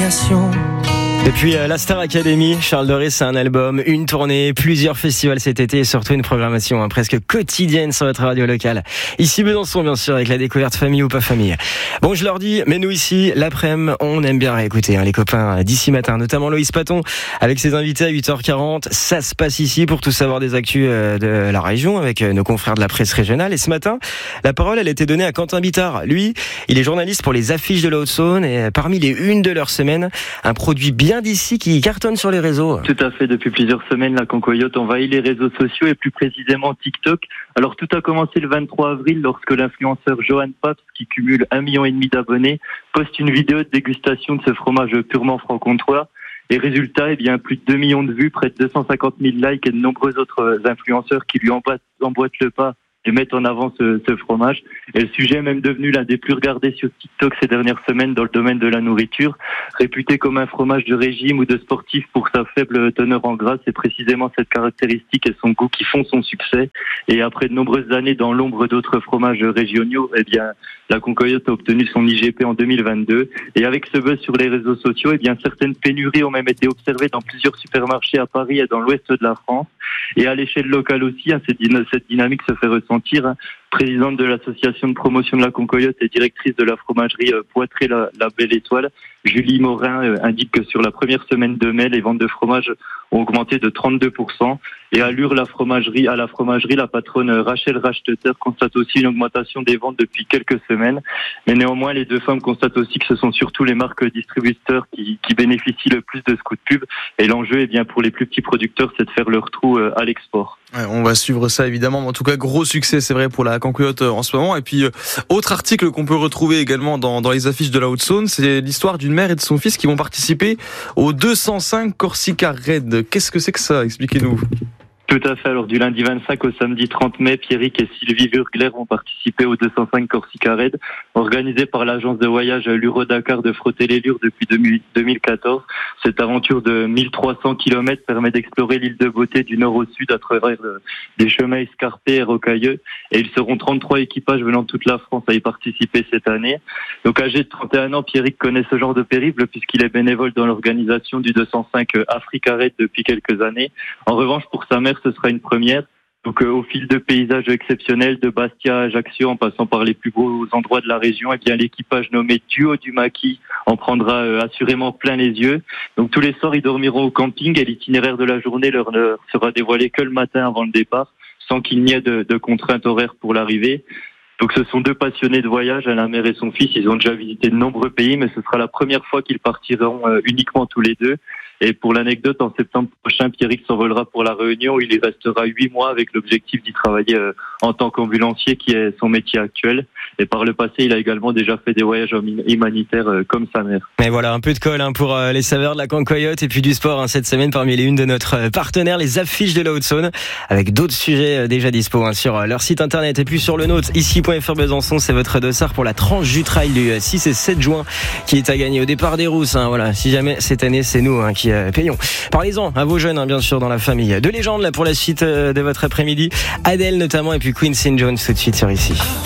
relation. Depuis la Star Academy, Charles Doré, c'est un album, une tournée, plusieurs festivals cet été et surtout une programmation presque quotidienne sur votre radio locale. Ici Besançon, bien sûr, avec la découverte famille ou pas famille. Bon, je leur dis, mais nous ici, l'après-midi, on aime bien réécouter les copains d'ici matin, notamment Loïs Paton, avec ses invités à 8h40. Ça se passe ici pour tout savoir des actus de la région, avec nos confrères de la presse régionale. Et ce matin, la parole, elle a été donnée à Quentin Bittard. Lui, il est journaliste pour les affiches de la Haute-Saône et parmi les unes de leur semaine, un produit bien d'ici qui cartonne sur les réseaux. Tout à fait, depuis plusieurs semaines, la Concoyote envahit les réseaux sociaux et plus précisément TikTok. Alors tout a commencé le 23 avril lorsque l'influenceur Johan Pabst, qui cumule 1,5 million d'abonnés, poste une vidéo de dégustation de ce fromage purement franc-comtois. Et résultat, plus de 2 millions de vues, près de 250 000 likes et de nombreux autres influenceurs qui lui emboîtent le pas et mettent en avant ce fromage. Et le sujet est même devenu l'un des plus regardés sur TikTok ces dernières semaines dans le domaine de la nourriture. Réputé comme un fromage de régime ou de sportif pour sa faible teneur en gras, c'est précisément cette caractéristique et son goût qui font son succès. Et après de nombreuses années dans l'ombre d'autres fromages régionaux, la Concoyote a obtenu son IGP en 2022. Et avec ce buzz sur les réseaux sociaux, certaines pénuries ont même été observées dans plusieurs supermarchés à Paris et dans l'ouest de la France. Et à l'échelle locale aussi, cette dynamique se fait ressentir. Présidente de l'association de promotion de la Concoyote et directrice de la fromagerie Poitré la Belle Étoile, Julie Morin indique que sur la première semaine de mai, les ventes de fromage ont augmenté de 32%. Et à la fromagerie, la patronne Rachel Racheteter constate aussi une augmentation des ventes depuis quelques semaines. Mais néanmoins, les deux femmes constatent aussi que ce sont surtout les marques distributeurs qui bénéficient le plus de ce coup de pub. Et l'enjeu, pour les plus petits producteurs, c'est de faire leur trou à l'export. Ouais, on va suivre ça évidemment. En tout cas, gros succès, c'est vrai, pour la Concoyote en ce moment. Et puis, autre article qu'on peut retrouver également dans les affiches de la Haute-Saône, c'est l'histoire d'une mère et de son fils qui vont participer au 205 Corsica Raid. Qu'est-ce que c'est que ça ? Expliquez-nous. Tout à fait. Alors, du lundi 25 au samedi 30 mai, Pierrick et Sylvie Wurgler vont participer au 205 Corsica Raid, organisé par l'agence de voyage l'Euro-Dakar de Frotter-les-Lures depuis 2014. Cette aventure de 1300 km permet d'explorer l'île de Beauté du nord au sud à travers des chemins escarpés et rocailleux. Et ils seront 33 équipages venant de toute la France à y participer cette année. Donc, âgé de 31 ans, Pierrick connaît ce genre de périple puisqu'il est bénévole dans l'organisation du 205 Africa Raid depuis quelques années. En revanche, pour sa mère, ce sera une première. Donc au fil de paysages exceptionnels, de Bastia à Ajaccio, en passant par les plus beaux endroits de la région, l'équipage nommé Duo du Maquis en prendra assurément plein les yeux. Donc tous les soirs, ils dormiront au camping et l'itinéraire de la journée leur ne sera dévoilé que le matin avant le départ, sans qu'il n'y ait de contraintes horaires pour l'arrivée. Donc ce sont deux passionnés de voyage, la mère et son fils. Ils ont déjà visité de nombreux pays, mais ce sera la première fois qu'ils partiront uniquement tous les deux. Et pour l'anecdote, en septembre prochain, Pierrick s'envolera pour la Réunion où il y restera 8 mois avec l'objectif d'y travailler en tant qu'ambulancier, qui est son métier actuel. Et par le passé, il a également déjà fait des voyages humanitaires comme sa mère. Mais voilà, un peu de colle pour les saveurs de la Concoyote et puis du sport cette semaine parmi les unes de notre partenaire, les affiches de la Haute-Saône, avec d'autres sujets déjà dispo sur leur site internet et puis sur le nôtre, ici.fr Besançon. C'est votre dossard pour la tranche du trail du 6 et 7 juin qui est à gagner au départ des Rousses. Voilà, si jamais cette année, c'est nous qui payons. Parlez-en à vos jeunes, bien sûr, dans la famille. De légendes là pour la suite de votre après-midi. Adèle notamment et puis Quincy Jones tout de suite sur ici.